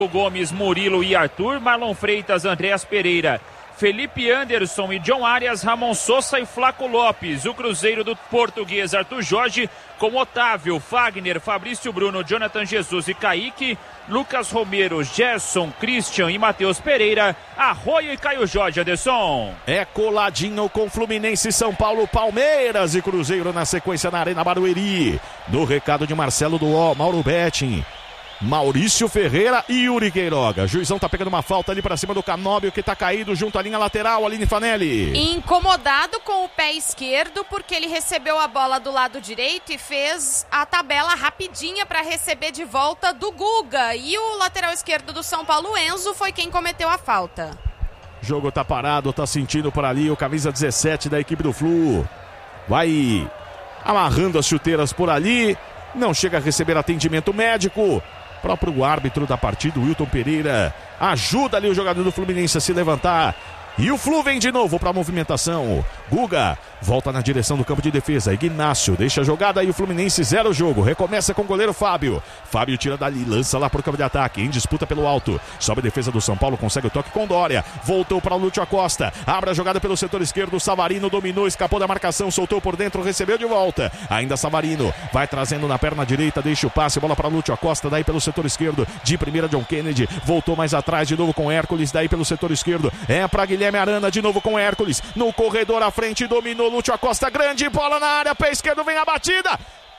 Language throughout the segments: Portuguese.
Gomes, Murilo e Arthur, Marlon Freitas, Andréas Pereira, Felipe Anderson e John Arias, Ramon Sousa e Flaco Lopes. O Cruzeiro do português Arthur Jorge com Otávio, Fagner, Fabrício Bruno, Jonathan Jesus e Kaique, Lucas Romero, Gerson, Christian e Matheus Pereira, Arroio e Caio Jorge. Anderson. É coladinho com Fluminense, São Paulo, Palmeiras e Cruzeiro na sequência na Arena Barueri. No recado de Marcelo do Mauro Betting, Maurício Ferreira e Yuri Queiroga. Juizão tá pegando uma falta ali pra cima do Canóbio, que tá caído junto à linha lateral, Aline Fanelli. Incomodado com o pé esquerdo, porque ele recebeu a bola do lado direito e fez a tabela rapidinha para receber de volta do Guga. E o lateral esquerdo do São Paulo, Enzo, foi quem cometeu a falta. Jogo tá parado, tá sentindo por ali o camisa 17 da equipe do Flu. Vai amarrando as chuteiras por ali, não chega a receber atendimento médico. Próprio árbitro da partida, Wilton Pereira, ajuda ali o jogador do Fluminense a se levantar. E o Flu vem de novo para a movimentação. Guga volta na direção do campo de defesa. Ignácio deixa a jogada e o Fluminense zera o jogo. Recomeça com o goleiro Fábio. Fábio tira dali, lança lá pro campo de ataque. Em disputa pelo alto. Sobe a defesa do São Paulo, consegue o toque com Dória. Voltou para o Lúcio Acosta. Abre a jogada pelo setor esquerdo. Savarino dominou, escapou da marcação, soltou por dentro, recebeu de volta. Ainda Savarino vai trazendo na perna direita, deixa o passe, bola para Lúcio Acosta. Daí pelo setor esquerdo. De primeira, John Kennedy. Voltou mais atrás de novo com Hércules. Daí pelo setor esquerdo. É para Guilherme Arana de novo com Hércules. No corredor à frente, dominou Lúcio Acosta. Grande bola na área, pé esquerdo, vem a batida.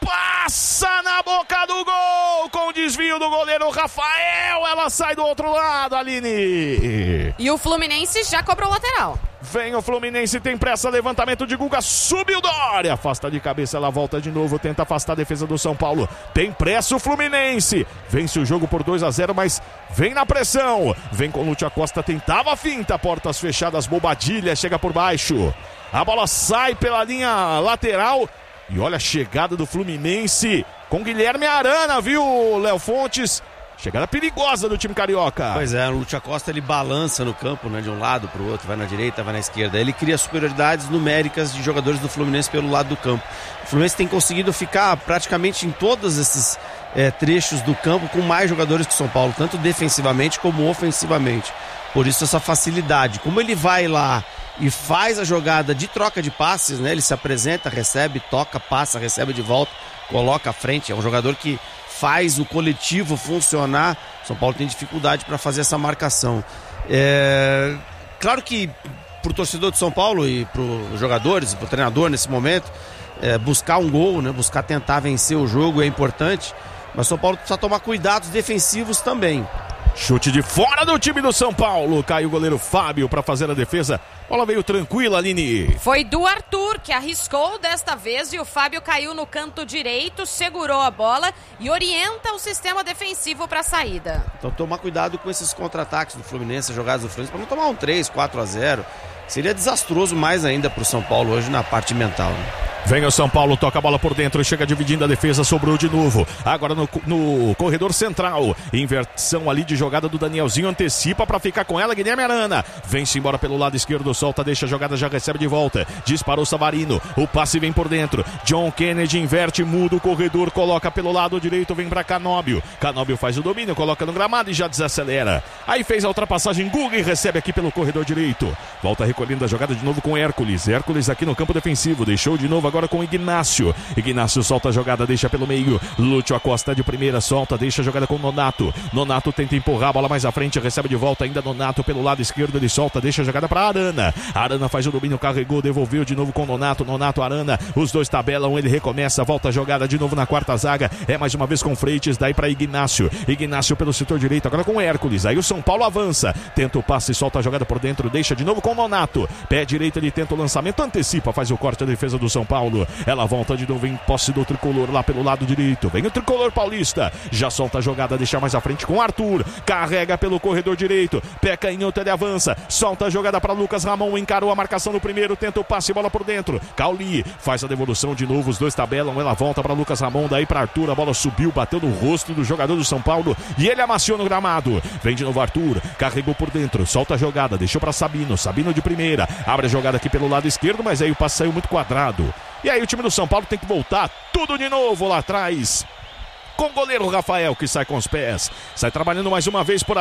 Passa na boca do gol com desvio do goleiro Rafael. Ela sai do outro lado, Aline. E o Fluminense já cobrou o lateral. Vem o Fluminense, tem pressa, levantamento de Guga, subiu Dória, afasta de cabeça, ela volta de novo, tenta afastar a defesa do São Paulo. Tem pressa o Fluminense, vence o jogo por 2-0, mas vem na pressão. Vem com o Lúcio Acosta, tentava a finta, portas fechadas, Bobadilha, chega por baixo. A bola sai pela linha lateral. E olha a chegada do Fluminense com Guilherme Arana, viu, Léo Fontes? Chegada perigosa do time carioca. Pois é, o Lúcio Acosta ele balança no campo, né, de um lado para o outro, vai na direita, vai na esquerda. Ele cria superioridades numéricas de jogadores do Fluminense pelo lado do campo. O Fluminense tem conseguido ficar praticamente em todos esses trechos do campo com mais jogadores que o São Paulo, tanto defensivamente como ofensivamente. Por isso essa facilidade. Como ele vai lá e faz a jogada de troca de passes, né? Ele se apresenta, recebe, toca, passa, recebe de volta, coloca à frente. É um jogador que faz o coletivo funcionar. O São Paulo tem dificuldade para fazer essa marcação. Claro que pro torcedor de São Paulo e pros jogadores, pro treinador nesse momento, buscar um gol, né? Buscar tentar vencer o jogo é importante, mas o São Paulo precisa tomar cuidados defensivos também. Chute de fora do time do São Paulo. Caiu o goleiro Fábio para fazer a defesa. Bola veio tranquila, Aline. Foi do Arthur que arriscou desta vez e o Fábio caiu no canto direito, segurou a bola e orienta o sistema defensivo para a saída. Então tomar cuidado com esses contra-ataques do Fluminense, jogadas do Fluminense, para não tomar um 3, 4-0. Seria desastroso mais ainda para o São Paulo hoje na parte mental, né? Vem o São Paulo, toca a bola por dentro, chega dividindo a defesa, sobrou de novo. Agora no corredor central. Inversão ali de jogada do Danielzinho, antecipa para ficar com ela, Guilherme Arana. Vem-se embora pelo lado esquerdo, solta, deixa a jogada, já recebe de volta. Disparou Savarino, o passe vem por dentro. John Kennedy inverte, muda o corredor, coloca pelo lado direito, vem para Canóbio. Canóbio faz o domínio, coloca no gramado e já desacelera. Aí fez a ultrapassagem, Guga e recebe aqui pelo corredor direito. Volta recolhendo a jogada de novo com Hércules. Hércules aqui no campo defensivo, deixou de novo agora com Ignácio. Ignácio solta a jogada, deixa pelo meio. Lúcio Acosta de primeira, solta, deixa a jogada com Nonato. Nonato tenta empurrar a bola mais à frente, recebe de volta ainda Nonato pelo lado esquerdo, ele solta, deixa a jogada para Arana. Arana faz o domínio, carregou, devolveu de novo com Nonato. Nonato, Arana, os dois tabelam, ele recomeça, volta a jogada de novo na quarta zaga. É mais uma vez com Freitas, daí para Ignácio. Ignácio pelo setor direito, agora com Hércules. Aí o São Paulo avança, tenta o passe, solta a jogada por dentro, deixa de novo com Nonato. Pé direito, ele tenta o lançamento, antecipa, faz o corte, a defesa do São Paulo. Ela volta de novo em posse do tricolor lá pelo lado direito. Vem o tricolor paulista. Já solta a jogada, deixa mais à frente com Arthur. Carrega pelo corredor direito. Pé canhoto, ele avança. Solta a jogada para Lucas Ramon. Encarou a marcação no primeiro. Tenta o passe, bola por dentro. Cauli faz a devolução de novo. Os dois tabelam. Ela volta para Lucas Ramon. Daí para Arthur. A bola subiu, bateu no rosto do jogador do São Paulo. E ele amaciou no gramado. Vem de novo Arthur. Carregou por dentro. Solta a jogada. Deixou para Sabino. Sabino de primeira. Abre a jogada aqui pelo lado esquerdo. Mas aí o passe saiu muito quadrado. E aí o time do São Paulo tem que voltar tudo de novo lá atrás. com o goleiro Rafael, que sai com os pés. Sai trabalhando mais uma vez por